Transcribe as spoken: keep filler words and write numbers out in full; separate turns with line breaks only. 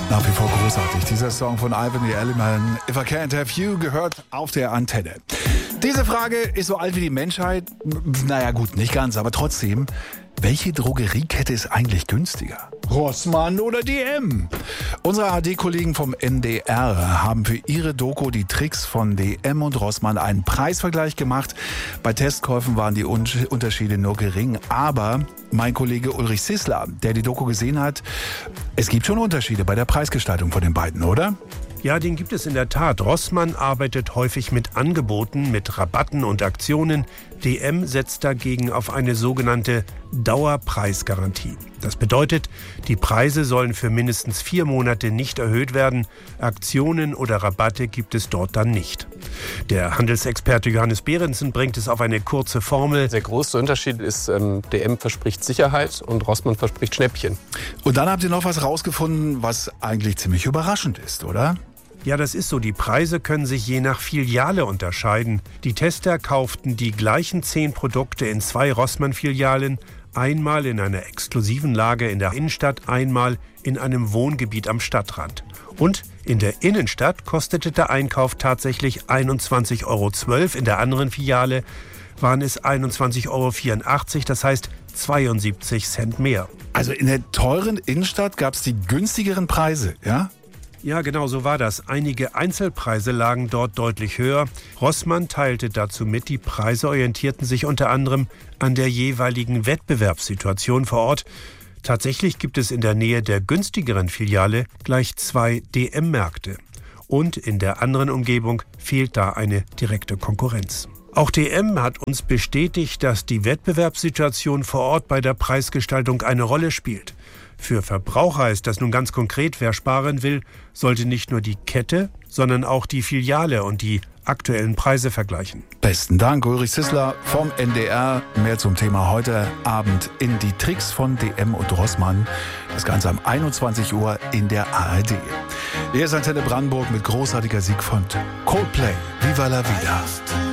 Nach wie vor großartig. Dieser Song von Ivan Elliman, If I Can't Have You, gehört auf der Antenne. Diese Frage ist so alt wie die Menschheit. Naja gut, nicht ganz, aber trotzdem. Welche Drogeriekette ist eigentlich günstiger? Rossmann oder D M? Unsere A D-Kollegen vom N D R haben für ihre Doku die Tricks von D M und Rossmann einen Preisvergleich gemacht. Bei Testkäufen waren die Unterschiede nur gering. Aber mein Kollege Ulrich Sissler, der die Doku gesehen hat, es gibt schon Unterschiede bei der Preisgestaltung von den beiden, oder?
Ja, den gibt es in der Tat. Rossmann arbeitet häufig mit Angeboten, mit Rabatten und Aktionen. D M setzt dagegen auf eine sogenannte Dauerpreisgarantie. Das bedeutet, die Preise sollen für mindestens vier Monate nicht erhöht werden. Aktionen oder Rabatte gibt es dort dann nicht. Der Handelsexperte Johannes Behrensen bringt es auf eine kurze Formel.
Der große Unterschied ist, ähm, D M verspricht Sicherheit und Rossmann verspricht Schnäppchen.
Und dann habt ihr noch was rausgefunden, was eigentlich ziemlich überraschend ist, oder?
Ja, das ist so. Die Preise können sich je nach Filiale unterscheiden. Die Tester kauften die gleichen zehn Produkte in zwei Rossmann-Filialen, einmal in einer exklusiven Lage in der Innenstadt, einmal in einem Wohngebiet am Stadtrand. Und in der Innenstadt kostete der Einkauf tatsächlich einundzwanzig Euro zwölf, in der anderen Filiale waren es einundzwanzig Euro vierundachtzig, das heißt zweiundsiebzig Cent mehr.
Also in der teuren Innenstadt gab es die günstigeren Preise, ja?
Ja, genau so war das. Einige Einzelpreise lagen dort deutlich höher. Rossmann teilte dazu mit, die Preise orientierten sich unter anderem an der jeweiligen Wettbewerbssituation vor Ort. Tatsächlich gibt es in der Nähe der günstigeren Filiale gleich zwei D M-Märkte. Und in der anderen Umgebung fehlt da eine direkte Konkurrenz. Auch D M hat uns bestätigt, dass die Wettbewerbssituation vor Ort bei der Preisgestaltung eine Rolle spielt. Für Verbraucher ist das nun ganz konkret, wer sparen will, sollte nicht nur die Kette, sondern auch die Filiale und die aktuellen Preise vergleichen.
Besten Dank, Ulrich Sissler vom N D R. Mehr zum Thema heute Abend in die Tricks von D M und Rossmann. Das Ganze um einundzwanzig Uhr in der A R D. Hier ist Antenne Brandenburg mit großartiger Sieg von Coldplay. Viva la vida.